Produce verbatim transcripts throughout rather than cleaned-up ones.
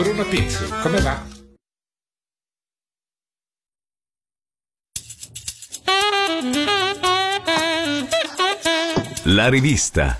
Bruno Pizzi, come va? La rivista.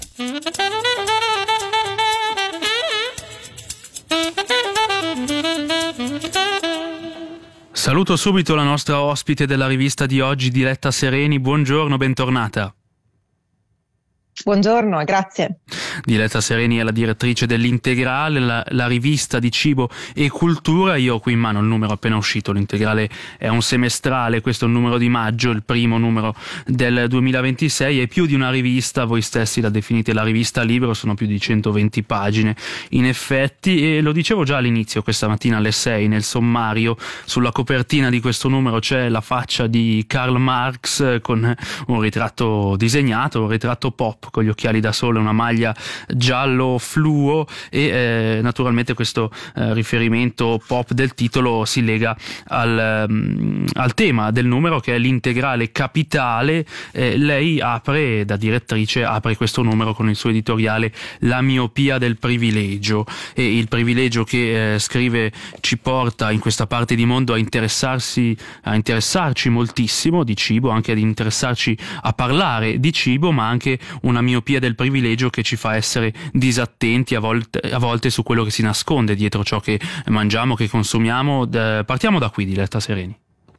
Saluto subito la nostra ospite della rivista di oggi, Diletta Sereni. Buongiorno, bentornata. Buongiorno, grazie. Diletta Sereni è la direttrice dell'Integrale, la, la rivista di cibo e cultura. Io ho qui in mano il numero appena uscito. L'Integrale è un semestrale, questo è il numero di maggio, il primo numero del duemilaventisei. È più di una rivista, voi stessi la definite la rivista libero, sono più di centoventi pagine in effetti, e lo dicevo già all'inizio, questa mattina alle sei nel sommario, sulla copertina di questo numero c'è la faccia di Karl Marx con un ritratto disegnato, un ritratto pop con gli occhiali da sole, una maglia giallo fluo e eh, naturalmente questo eh, riferimento pop del titolo si lega al, um, al tema del numero, che è l'integrale capitale. Eh, lei apre, da direttrice, apre questo numero con il suo editoriale La miopia del privilegio, e il privilegio che eh, scrive ci porta in questa parte di mondo a interessarsi a interessarci moltissimo di cibo, anche ad interessarci a parlare di cibo, ma anche una miopia del privilegio che ci fa essere disattenti a volte, a volte su quello che si nasconde dietro ciò che mangiamo, che consumiamo. Partiamo da qui, Diletta Sereni.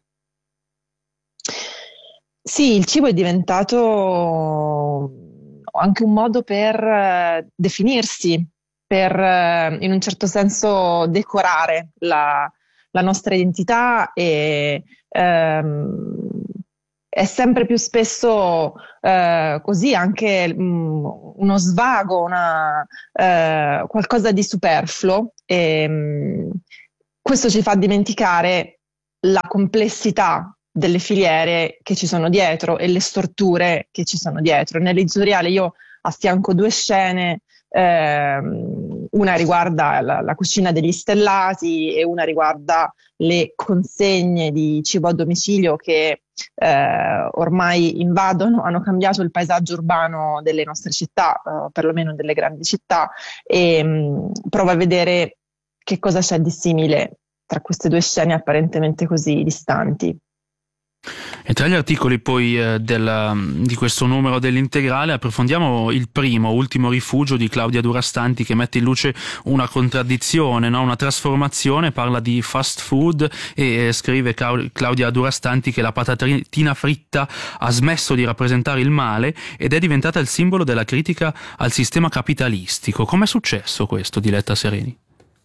Sì, il cibo è diventato anche un modo per definirsi, per in un certo senso decorare la, la nostra identità, e ehm, è sempre più spesso eh, così anche mh, uno svago, una, eh, qualcosa di superfluo, e mh, questo ci fa dimenticare la complessità delle filiere che ci sono dietro e le storture che ci sono dietro. Nell'editoriale io affianco due scene, eh, una riguarda la, la cucina degli stellati e una riguarda le consegne di cibo a domicilio che eh, ormai invadono, hanno cambiato il paesaggio urbano delle nostre città, eh, perlomeno delle grandi città, e mh, provo a vedere che cosa c'è di simile tra queste due scene apparentemente così distanti. E tra gli articoli poi eh, del, di questo numero dell'Integrale approfondiamo il primo, Ultimo rifugio, di Claudia Durastanti, che mette in luce una contraddizione, no? Una trasformazione. Parla di fast food e eh, scrive Claudia Durastanti che la patatina fritta ha smesso di rappresentare il male ed è diventata il simbolo della critica al sistema capitalistico. Com'è successo questo, Diletta Sereni?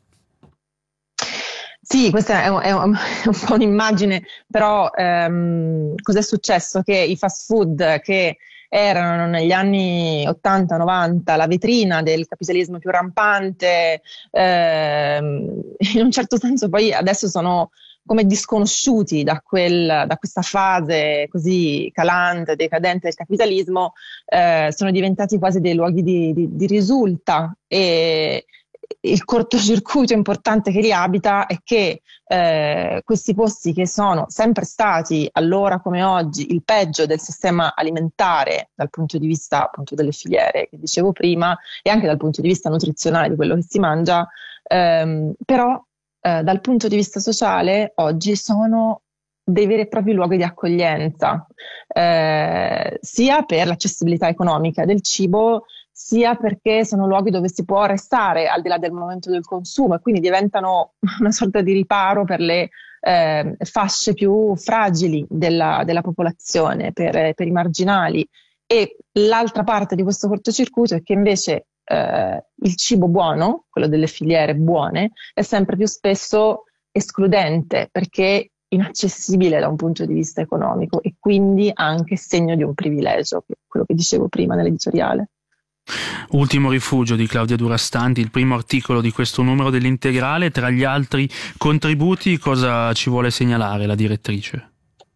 Sì, questa è un, è un, è un po' un'immagine, però ehm, cos'è successo? Che i fast food, che erano negli anni ottanta novanta la vetrina del capitalismo più rampante, ehm, in un certo senso poi adesso sono come disconosciuti da, quel, da questa fase così calante, decadente del capitalismo, eh, sono diventati quasi dei luoghi di, di, di risulta, e il cortocircuito importante che li abita è che eh, questi posti, che sono sempre stati allora come oggi il peggio del sistema alimentare dal punto di vista appunto delle filiere che dicevo prima, e anche dal punto di vista nutrizionale di quello che si mangia, ehm, però eh, dal punto di vista sociale oggi sono dei veri e propri luoghi di accoglienza, eh, sia per l'accessibilità economica del cibo, sia perché sono luoghi dove si può restare al di là del momento del consumo, e quindi diventano una sorta di riparo per le eh, fasce più fragili della, della popolazione, per, per i marginali. E l'altra parte di questo cortocircuito è che invece eh, il cibo buono, quello delle filiere buone, è sempre più spesso escludente, perché inaccessibile da un punto di vista economico, e quindi anche segno di un privilegio, quello che dicevo prima nell'editoriale. Ultimo rifugio di Claudia Durastanti, il primo articolo di questo numero dell'Integrale. Tra gli altri contributi, cosa ci vuole segnalare la direttrice?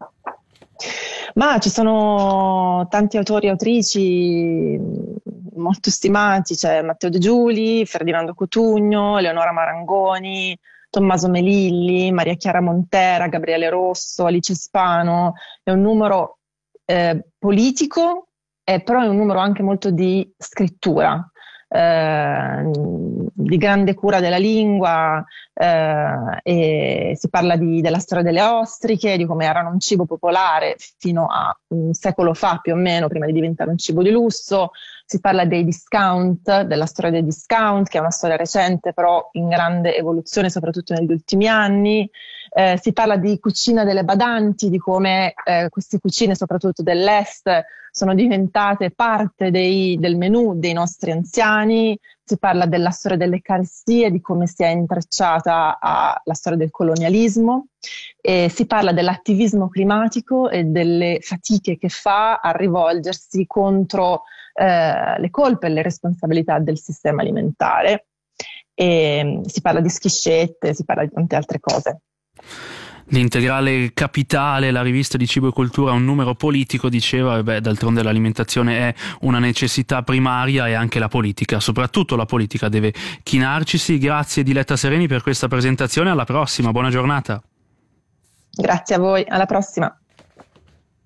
Ma ci sono tanti autori e autrici molto stimati, c'è Matteo De Giuli, Ferdinando Cotugno, Eleonora Marangoni, Tommaso Melilli, Maria Chiara Montera, Gabriele Rosso, Alice Spano. È un numero eh, politico, Eh, però è un numero anche molto di scrittura, eh, di grande cura della lingua, eh, e si parla di, della storia delle ostriche, di come erano un cibo popolare fino a un secolo fa più o meno, prima di diventare un cibo di lusso. Si parla dei discount, della storia dei discount, che è una storia recente però in grande evoluzione soprattutto negli ultimi anni. Eh, si parla di cucina delle badanti, di come eh, queste cucine soprattutto dell'est sono diventate parte dei, del menù dei nostri anziani. Si parla della storia delle carestie, di come si è intrecciata alla storia del colonialismo, e si parla dell'attivismo climatico e delle fatiche che fa a rivolgersi contro eh, le colpe e le responsabilità del sistema alimentare. E si parla di schiscette, si parla di tante altre cose. L'integrale Capitale, la rivista di Cibo e Cultura, un numero politico, diceva, e beh, d'altronde l'alimentazione è una necessità primaria e anche la politica, soprattutto la politica, deve chinarcisi. Grazie Diletta Sereni per questa presentazione, alla prossima, buona giornata. Grazie a voi, alla prossima.